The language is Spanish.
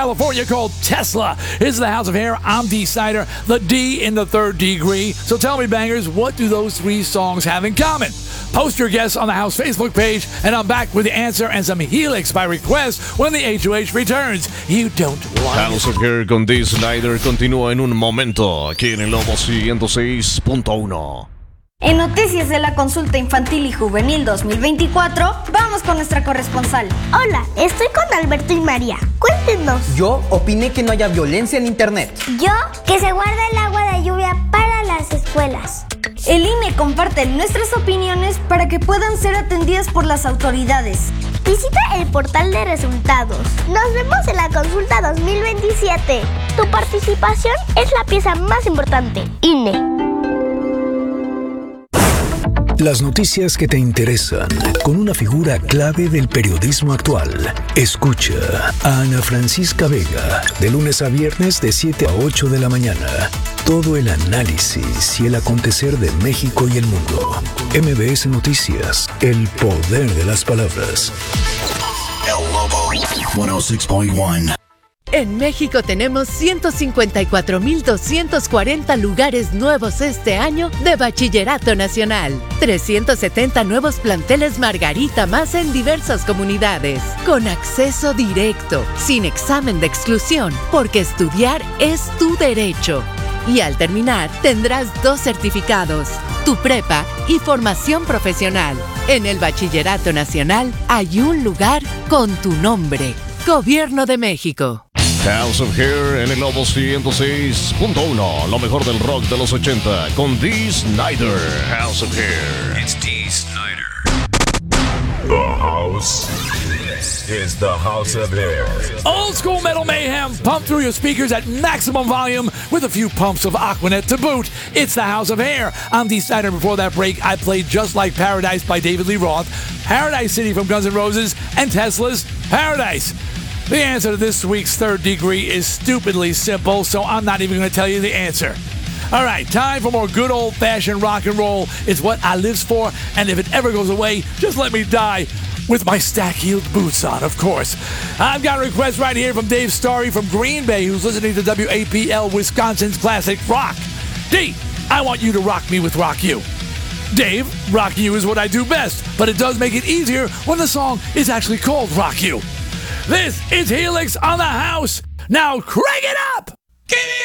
California called Tesla. It's the House of Hair. I'm D. Snyder, the D in the third degree. So tell me, bangers, what do those three songs have in common? Post your guess on the House Facebook page, and I'm back with the answer and some Helix by request when the HOH returns. You don't want it. House of Hair con D. Snyder continúa en un momento aquí en el Lobo 106.1. En noticias de la consulta infantil y juvenil 2024, vamos con nuestra corresponsal. Hola, estoy con Alberto y María. Cuéntenos. Yo opiné que no haya violencia en internet. Yo, que se guarda el agua de lluvia para las escuelas. El INE comparte nuestras opiniones para que puedan ser atendidas por las autoridades. Visita el portal de resultados. Nos vemos en la consulta 2027. Tu participación es la pieza más importante. INE. Las noticias que te interesan, con una figura clave del periodismo actual. Escucha a Ana Francisca Vega, de lunes a viernes de 7 a 8 de la mañana. Todo el análisis y el acontecer de México y el mundo. MBS Noticias, el poder de las palabras. El Lobo 106.1. En México tenemos 154,240 lugares nuevos este año de Bachillerato Nacional. 370 nuevos planteles Margarita más en diversas comunidades. Con acceso directo, sin examen de exclusión, porque estudiar es tu derecho. Y al terminar, tendrás 2 certificados, tu prepa y formación profesional. En el Bachillerato Nacional hay un lugar con tu nombre. Gobierno de México. House of Hair en el Lobo 106.1. Lo mejor del rock de los 80 con D. Snyder. House of Hair. It's D. Snyder. The house. This is the House of Hair. Old school metal mayhem pumped through your speakers at maximum volume with a few pumps of Aquanet to boot. It's the House of Hair. I'm D. Snyder. Before that break, I played Just Like Paradise by David Lee Roth, Paradise City from Guns N' Roses, and Tesla's Paradise. The answer to this week's third degree is stupidly simple, so I'm not even going to tell you the answer. All right, time for more good old-fashioned rock and roll. It's what I lives for, and if it ever goes away, just let me die with my stack-heeled boots on, of course. I've got a request right here from Dave Starry from Green Bay, who's listening to WAPL Wisconsin's Classic Rock. D, I want you to rock me with Rock You. Dave, Rock You is what I do best, but it does make it easier when the song is actually called Rock You. This is Helix on the House. Now crank it up!